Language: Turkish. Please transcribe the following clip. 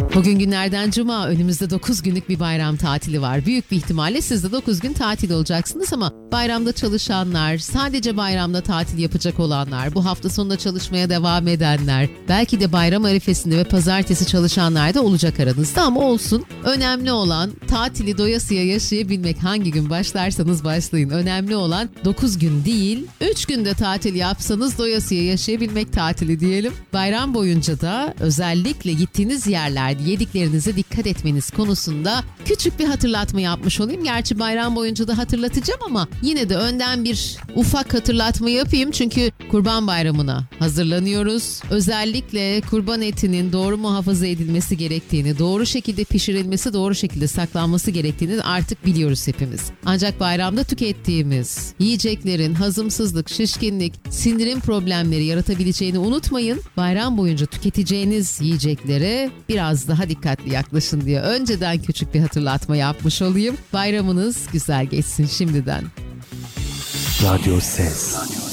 Bugün günlerden cuma, önümüzde 9 günlük bir bayram tatili var. Büyük bir ihtimalle siz de 9 gün tatil olacaksınız ama bayramda çalışanlar, sadece bayramda tatil yapacak olanlar, bu hafta sonunda çalışmaya devam edenler, belki de bayram arifesinde ve pazartesi çalışanlar da olacak aranızda ama olsun. Önemli olan tatili doyasıya yaşayabilmek. Hangi gün başlarsanız başlayın. Önemli olan 9 gün değil, 3 günde tatil yapsanız doyasıya yaşayabilmek tatili diyelim. Bayram boyunca da özellikle gittiğiniz yerlerde yediklerinize dikkat etmeniz konusunda küçük bir hatırlatma yapmış olayım. Gerçi bayram boyunca da hatırlatacağım ama yine de önden bir ufak hatırlatma yapayım. Çünkü Kurban Bayramı'na hazırlanıyoruz. Özellikle kurban etinin doğru muhafaza edilmesi gerektiğini, doğru şekilde pişirilmesi, doğru şekilde saklanması gerektiğini artık biliyoruz hepimiz. Ancak bayramda tükettiğimiz yiyeceklerin hazımsızlık, şişkinlik, sindirim problemleri yaratabileceğini unutmayın. Bayram boyunca tüketeceğiniz yiyeceklere biraz daha dikkatli yaklaşın diye önceden küçük bir hatırlatma yapmış olayım. Bayramınız güzel geçsin şimdiden. Radyo Ses.